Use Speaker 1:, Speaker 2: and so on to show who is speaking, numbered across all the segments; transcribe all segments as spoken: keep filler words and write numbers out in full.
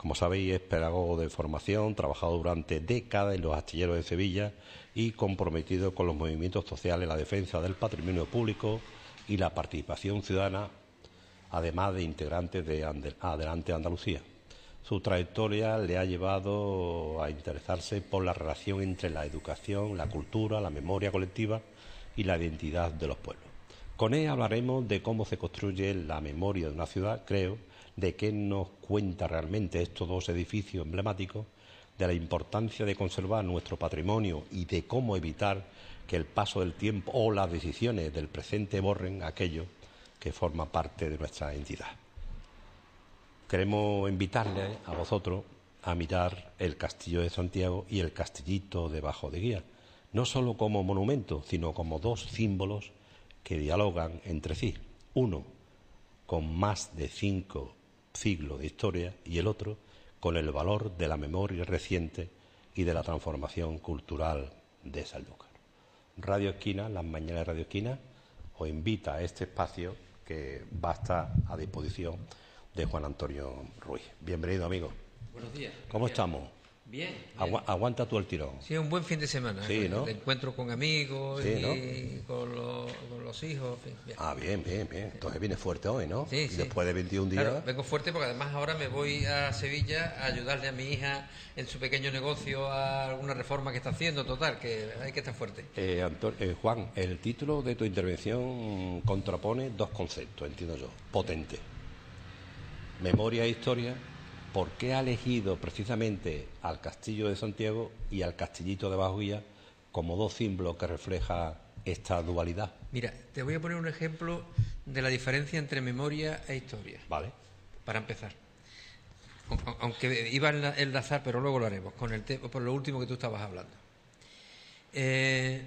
Speaker 1: Como sabéis, es pedagogo de formación, trabajado durante décadas en los astilleros de Sevilla y comprometido con los movimientos sociales, la defensa del patrimonio público y la participación ciudadana, además de integrante de Adelante Andalucía. Su trayectoria le ha llevado a interesarse por la relación entre la educación, la cultura, la memoria colectiva y la identidad de los pueblos. Con él hablaremos de cómo se construye la memoria de una ciudad, creo, de qué nos cuenta realmente estos dos edificios emblemáticos, de la importancia de conservar nuestro patrimonio y de cómo evitar que el paso del tiempo o las decisiones del presente borren aquello que forma parte de nuestra entidad. Queremos invitarles a vosotros a mirar el Castillo de Santiago y el Castillito de Bajo de Guía, no solo como monumento, sino como dos símbolos que dialogan entre sí, uno con más de cinco siglos de historia y el otro con el valor de la memoria reciente y de la transformación cultural de Sanlúcar. Radio Esquina, las mañanas de Radio Esquina, os invita a este espacio que va a estar a disposición de Juan Antonio Ruiz. Bienvenido, amigo.
Speaker 2: Buenos días.
Speaker 1: ¿Cómo estamos?
Speaker 2: Bien.
Speaker 1: Agu aguanta tú el tirón.
Speaker 2: Sí, un buen fin de semana.
Speaker 1: Sí, ¿no?
Speaker 2: De encuentro con amigos
Speaker 1: sí,
Speaker 2: y
Speaker 1: ¿no?
Speaker 2: con, los, con los hijos. Bien.
Speaker 1: Ah, bien, bien, bien. Entonces viene fuerte hoy, ¿no?
Speaker 2: Sí,
Speaker 1: y
Speaker 2: sí.
Speaker 1: Después de veintiún días.
Speaker 2: Claro, vengo fuerte porque además ahora me voy a Sevilla a ayudarle a mi hija en su pequeño negocio a alguna reforma que está haciendo. Total, que hay que estar fuerte.
Speaker 1: Eh, Anton eh, Juan, el título de tu intervención contrapone dos conceptos, entiendo yo, potentes. Memoria e historia. ¿Por qué ha elegido precisamente al Castillo de Santiago y al Castillito de Bajo Guía como dos símbolos que refleja esta dualidad?
Speaker 2: Mira, te voy a poner un ejemplo de la diferencia entre memoria e historia.
Speaker 1: Vale.
Speaker 2: Para empezar. Aunque iba a enlazar, pero luego lo haremos, con el tema, por lo último que tú estabas hablando. Eh,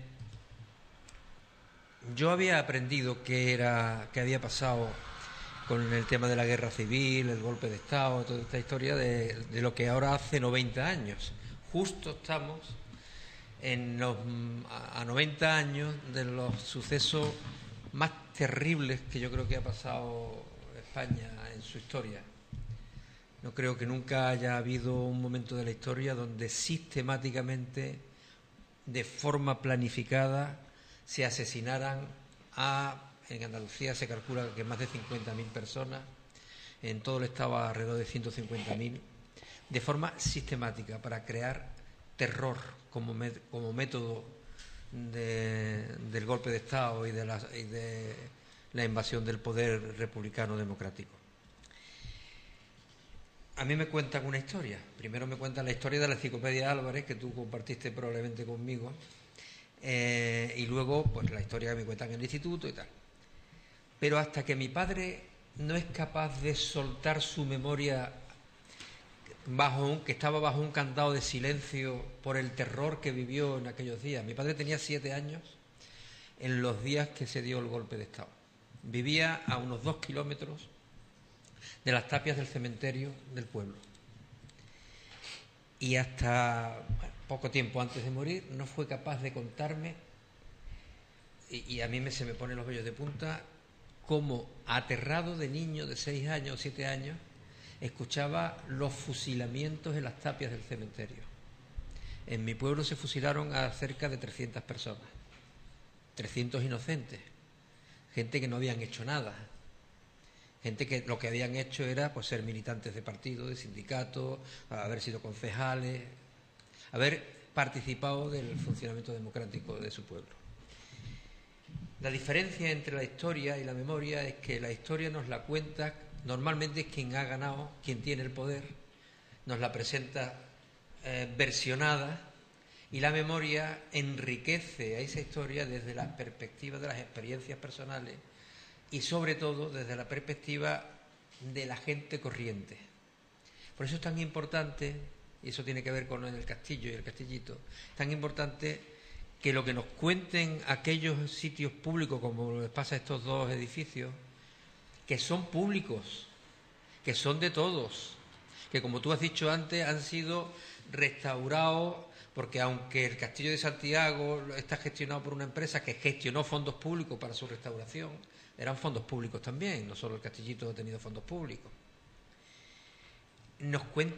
Speaker 2: yo había aprendido qué era, qué había pasado con el tema de la guerra civil, el golpe de Estado, toda esta historia de, de lo que ahora hace noventa años. Justo estamos en los, a noventa años de los sucesos más terribles que yo creo que ha pasado España en su historia. No creo que nunca haya habido un momento de la historia donde sistemáticamente, de forma planificada, se asesinaran a... En Andalucía se calcula que más de cincuenta mil personas, en todo el estado alrededor de ciento cincuenta mil, de forma sistemática para crear terror como, como método de, del golpe de Estado y de, la, y de la invasión del poder republicano democrático. A mí me cuentan una historia. Primero me cuentan la historia de la Enciclopedia Álvarez, que tú compartiste probablemente conmigo, eh, y luego pues la historia que me cuentan en el instituto y tal. Pero hasta que mi padre no es capaz de soltar su memoria bajo un, que estaba bajo un candado de silencio por el terror que vivió en aquellos días. Mi padre tenía siete años en los días que se dio el golpe de Estado. Vivía a unos dos kilómetros de las tapias del cementerio del pueblo. Y hasta bueno, poco tiempo antes de morir no fue capaz de contarme, y, y a mí me, se me ponen los vellos de punta, como aterrado de niño de seis años o siete años escuchaba los fusilamientos en las tapias del cementerio. En mi pueblo se fusilaron a cerca de trescientas personas, trescientos inocentes, gente que no habían hecho nada, gente que lo que habían hecho era pues ser militantes de partidos, de sindicatos, haber sido concejales, haber participado del funcionamiento democrático de su pueblo. La diferencia entre la historia y la memoria es que la historia nos la cuenta, normalmente es quien ha ganado, quien tiene el poder, nos la presenta eh, versionada, y la memoria enriquece a esa historia desde la perspectiva de las experiencias personales y sobre todo desde la perspectiva de la gente corriente. Por eso es tan importante, y eso tiene que ver con el castillo y el castillito, tan importante que lo que nos cuenten aquellos sitios públicos, como les pasa a estos dos edificios, que son públicos, que son de todos, que como tú has dicho antes han sido restaurados, porque aunque el Castillo de Santiago está gestionado por una empresa que gestionó fondos públicos para su restauración, eran fondos públicos también, no solo el Castillito ha tenido fondos públicos. Nos cuentan